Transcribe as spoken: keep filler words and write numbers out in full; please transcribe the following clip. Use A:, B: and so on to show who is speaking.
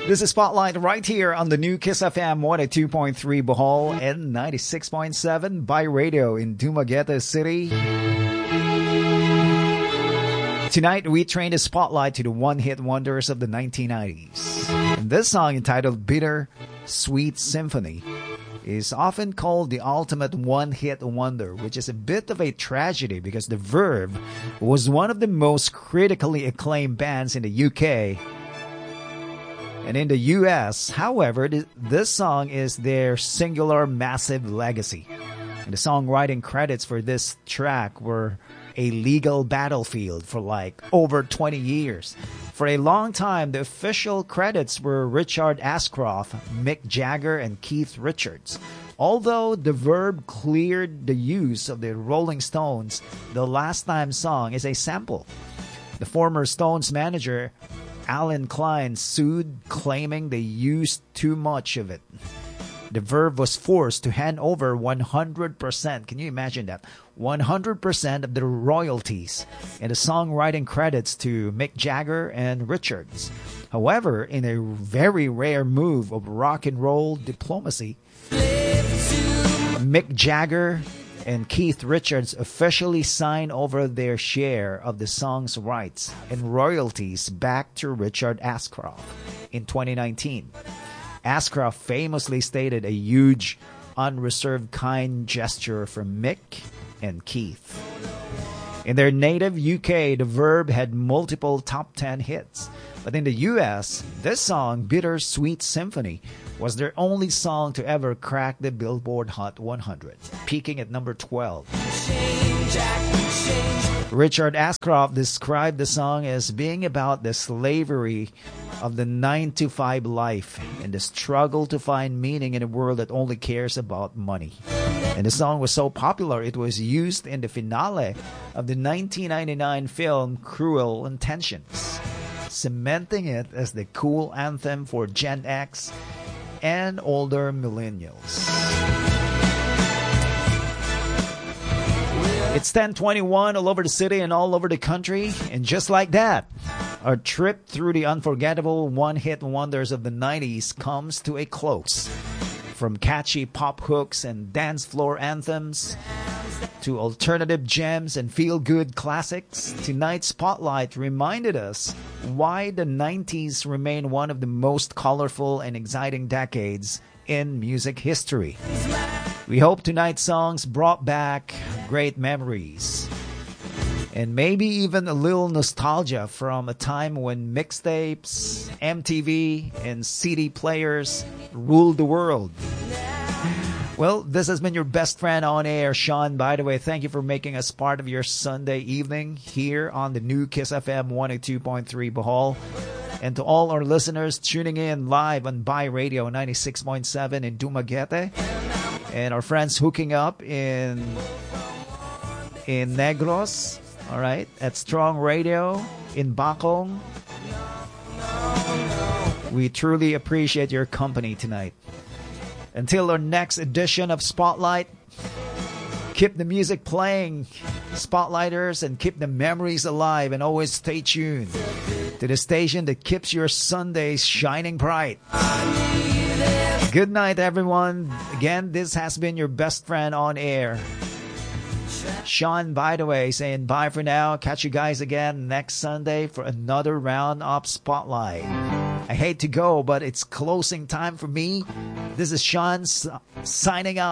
A: This is Spotlight right here on the new Kiss F M one oh two point three Bohol and ninety-six point seven by radio in Dumaguete City. Tonight, we train the spotlight to the one-hit wonders of the nineteen nineties. And this song, entitled Bitter Sweet Symphony, is often called the ultimate one-hit wonder, which is a bit of a tragedy because The Verve was one of the most critically acclaimed bands in the U K. And in the U S, however, this song is their singular massive legacy. And the songwriting credits for this track were a legal battlefield for like over twenty years. For a long time, the official credits were Richard Ashcroft, Mick Jagger, and Keith Richards. Although The Verve cleared the use of the Rolling Stones, the Last Time song is a sample. The former Stones manager, Alan Klein, sued, claiming they used too much of it. The Verve was forced to hand over one hundred percent. Can you imagine that? one hundred percent of the royalties and the songwriting credits to Mick Jagger and Richards. However, in a very rare move of rock and roll diplomacy, Mick Jagger and Keith Richards officially signed over their share of the song's rights and royalties back to Richard Ashcroft in twenty nineteen. Ashcroft famously stated a huge, unreserved, kind gesture from Mick and Keith. In their native U K, The Verve had multiple top ten hits. But in the U S, this song, Bitter Sweet Symphony, was their only song to ever crack the Billboard Hot one hundred, peaking at number twelve. Richard Ashcroft described the song as being about the slavery of the nine to five life and the struggle to find meaning in a world that only cares about money. And the song was so popular, it was used in the finale of the nineteen ninety-nine film Cruel Intentions, cementing it as the cool anthem for Gen X and older millennials. It's ten twenty-one all over the city and all over the country, and just like that, our trip through the unforgettable one-hit wonders of the nineties comes to a close. From catchy pop hooks and dance floor anthems to alternative gems and feel-good classics, tonight's Spotlight reminded us why the nineties remain one of the most colorful and exciting decades in music history. We hope tonight's songs brought back great memories and maybe even a little nostalgia from a time when mixtapes, M T V, and C D players ruled the world. Well, this has been your best friend on air, Sean. By the way, thank you for making us part of your Sunday evening here on the new Kiss F M one oh two point three Bohol. And to all our listeners tuning in live on By Radio ninety-six point seven in Dumaguete, and our friends hooking up in in Negros, all right, at Strong Radio in Bacong. We truly appreciate your company tonight. Until our next edition of Spotlight, keep the music playing, Spotlighters, and keep the memories alive, and always stay tuned to the station that keeps your Sundays shining bright. Good night, everyone. Again, this has been your best friend on air, Sean, by the way, saying bye for now. Catch you guys again next Sunday for another round of Spotlight. I hate to go, but it's closing time for me. This is Sean signing out.